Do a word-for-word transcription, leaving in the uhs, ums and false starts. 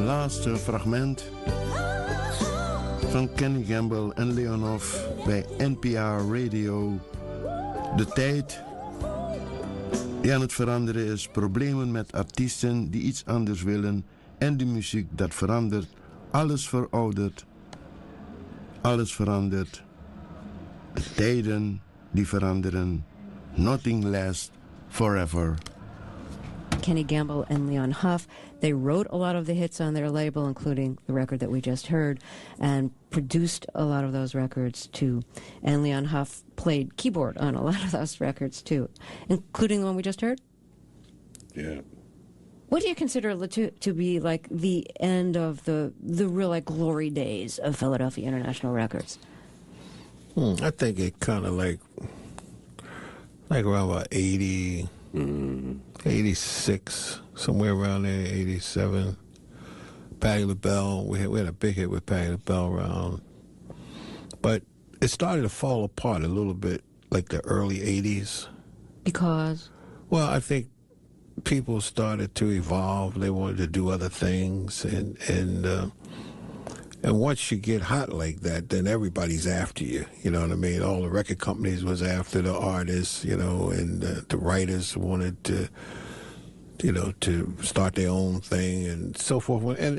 laatste fragment van Kenny Gamble en Leonov bij N P R Radio. De tijd die aan het veranderen is, problemen met artiesten die iets anders willen en de muziek dat verandert. Alles veroudert, alles verandert. De tijden die veranderen. Nothing lasts forever. Kenny Gamble and Leon Huff. They wrote a lot of the hits on their label, including the record that we just heard, and produced a lot of those records too. And Leon Huff played keyboard on a lot of those records too, including the one we just heard. Yeah. What do you consider to, to be like the end of the the real like glory days of Philadelphia International Records? Hmm, I think it kind of like like around about eighty, mm. eighty-six, somewhere around there, eighty-seven. Patti LaBelle, we had, we had a big hit with Patti LaBelle around. But it started to fall apart a little bit, like the early eighties. Because? Well, I think people started to evolve. They wanted to do other things. And and uh, and once you get hot like that, then everybody's after you. You know what I mean? All the record companies was after the artists, you know, and uh, the writers wanted to, you know, to start their own thing and so forth. And